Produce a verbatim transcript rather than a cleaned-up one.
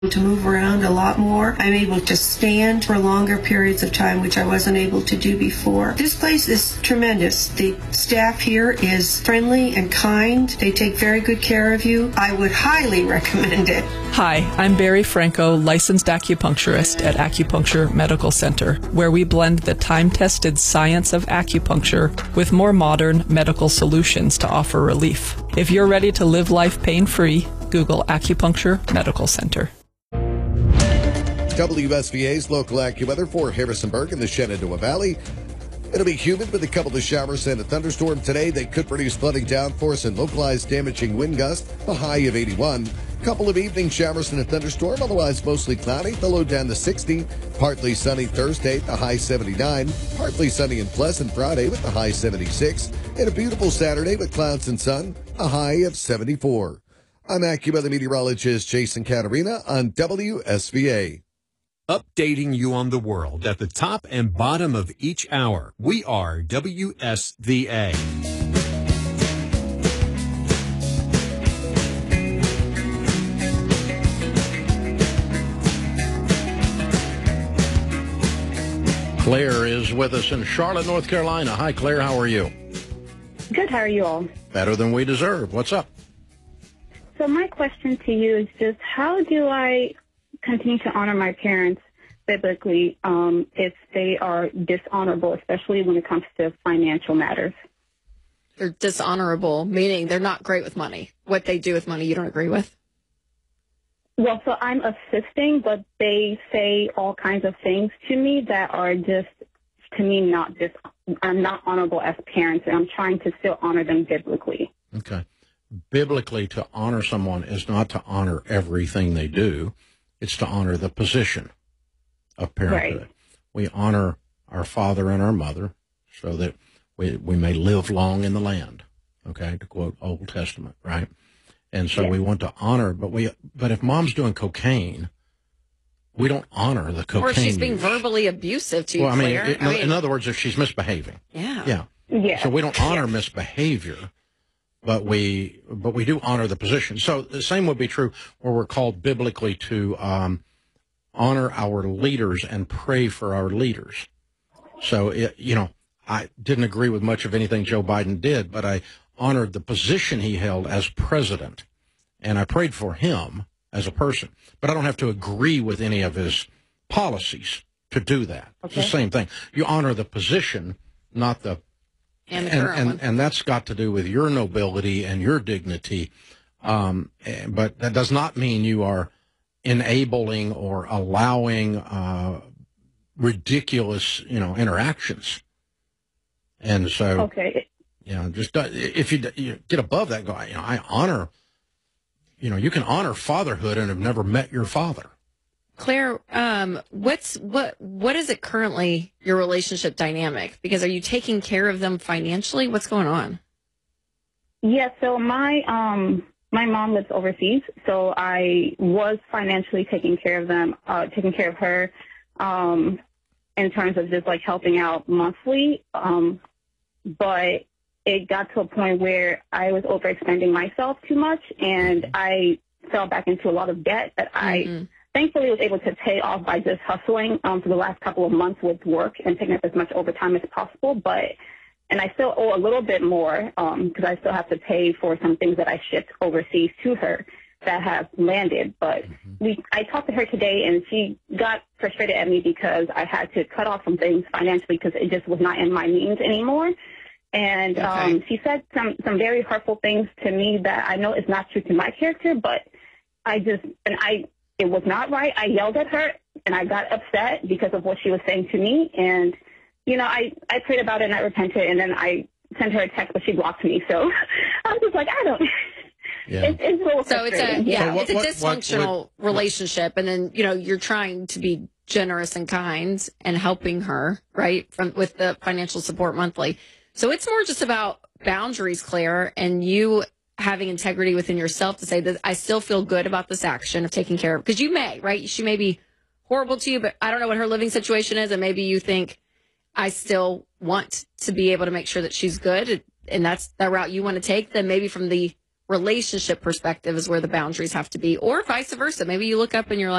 to move around a lot more. I'm able to stand for longer periods of time, which I wasn't able to do before. This place is tremendous. The staff here is friendly and kind. They take very good care of you. I would highly recommend it. Hi, I'm Barry Franco, licensed acupuncturist at Acupuncture Medical Center, where we blend the time-tested science of acupuncture with more modern medical solutions to offer relief. If you're ready to live life pain-free, Google Acupuncture Medical Center. W S V A's local AccuWeather for Harrisonburg and the Shenandoah Valley. It'll be humid with a couple of showers and a thunderstorm today. They could produce flooding downforce and localized damaging wind gusts, a high of eighty-one. Couple of evening showers and a thunderstorm, otherwise mostly cloudy, the low down to sixty. Partly sunny Thursday, the high seventy-nine. Partly sunny and pleasant Friday with the high seventy-six. And a beautiful Saturday with clouds and sun, a high of seventy-four. I'm AccuWeather meteorologist Jason Caterina on W S V A. Updating you on the world at the top and bottom of each hour. We are W S V A. Claire is with us in Charlotte, North Carolina. Hi, Claire. How are you? Good. How are you all? Better than we deserve. What's up? So my question to you is just how do I continue to honor my parents biblically um, if they are dishonorable, especially when it comes to financial matters? They're dishonorable, meaning they're not great with money. What they do with money you don't agree with? Well, so I'm assisting, but they say all kinds of things to me that are just, to me, not dis- I'm not honorable as parents, and I'm trying to still honor them biblically. Okay. Biblically, to honor someone is not to honor everything they do. It's to honor the position of parenthood. Right. We honor our father and our mother so that we, we may live long in the land, okay, to quote Old Testament, right? And so yes. we want to honor, but we but if mom's doing cocaine, we don't honor the cocaine. Or if she's being use. verbally abusive to you, well, I mean, Claire. it, I mean, in other words, if she's misbehaving. Yeah. Yeah. Yeah. So we don't honor misbehavior. But we, but we do honor the position. So the same would be true where we're called biblically to um, honor our leaders and pray for our leaders. So, it, you know, I didn't agree with much of anything Joe Biden did, but I honored the position he held as president, and I prayed for him as a person. But I don't have to agree with any of his policies to do that. Okay. It's the same thing. You honor the position, not the And, and, and, and that's got to do with your nobility and your dignity. Um, but that does not mean you are enabling or allowing uh, ridiculous, you know, interactions. And so, okay. you know, just if you, you get above that guy, you know, I honor, you know, you can honor fatherhood and have never met your father. Claire, um, what's what what is it currently, your relationship dynamic? Because are you taking care of them financially? What's going on? Yeah, so my um my mom lives overseas, so I was financially taking care of them, uh, taking care of her, um, in terms of just like helping out monthly. Um, but it got to a point where I was overextending myself too much, and I fell back into a lot of debt that mm-hmm. I thankfully was able to pay off by just hustling um, for the last couple of months with work and picking up as much overtime as possible. But and I still owe a little bit more because um, I still have to pay for some things that I shipped overseas to her that have landed. But mm-hmm. we, I talked to her today, and she got frustrated at me because I had to cut off some things financially because it just was not in my means anymore. And okay. um, she said some, some very hurtful things to me that I know is not true to my character, but I just, and I, it was not right. I yelled at her, and I got upset because of what she was saying to me. And, you know, I, I prayed about it, and I repented, and then I sent her a text, but she blocked me. So I was just like, I don't. Yeah. It's, it's a little so it's a yeah, so what, it's a what, dysfunctional what, what, relationship, and then you know you're trying to be generous and kind and helping her right from with the financial support monthly. So it's more just about boundaries, Claire, and you having integrity within yourself to say that I still feel good about this action of taking care of, because you may, right? She may be horrible to you, but I don't know what her living situation is. And maybe you think I still want to be able to make sure that she's good, and that's the route you want to take. Then maybe from the relationship perspective is where the boundaries have to be, or vice versa. Maybe you look up and you're like,